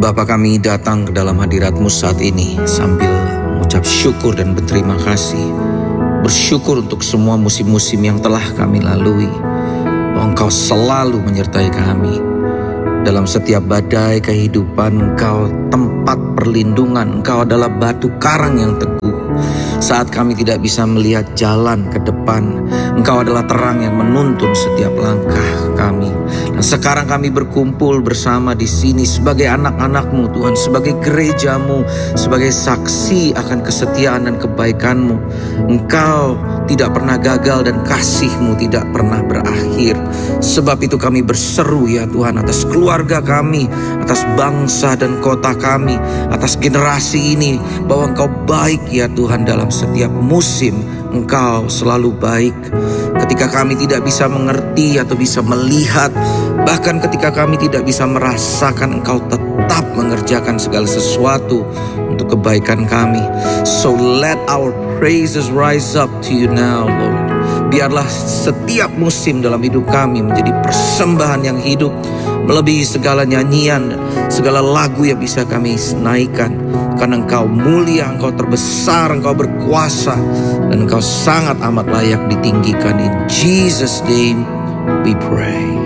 Bapa, kami datang ke dalam hadirat-Mu saat ini sambil mengucap syukur dan berterima kasih. Bersyukur untuk semua musim-musim yang telah kami lalui. Engkau selalu menyertai kami. Dalam setiap badai kehidupan, Engkau tempat perlindungan. Engkau adalah batu karang yang teguh. Saat kami tidak bisa melihat jalan ke depan, Engkau adalah terang yang menuntun setiap langkah kami. Dan sekarang kami berkumpul bersama di sini sebagai anak-anak-Mu, Tuhan, sebagai gereja-Mu, sebagai saksi akan kesetiaan dan kebaikan-Mu. Engkau tidak pernah gagal dan kasih-Mu tidak pernah berakhir. Sebab itu kami berseru, ya Tuhan, atas keluarga kami, atas bangsa dan kota kami, atas generasi ini, bahwa Engkau baik, ya Tuhan, dalam setiap musim. Engkau selalu baik. Ketika kami tidak bisa mengerti atau bisa melihat, bahkan ketika kami tidak bisa merasakan, Engkau tetap mengerjakan segala sesuatu untuk kebaikan kami. So let our praises rise up to you now, Lord. Biarlah setiap musim dalam hidup kami menjadi persembahan yang hidup, melebihi segala nyanyian, segala lagu yang bisa kami naikkan. Karena Engkau mulia, Engkau terbesar, Engkau berkuasa, dan Engkau sangat amat layak ditinggikan. In Jesus' name we pray.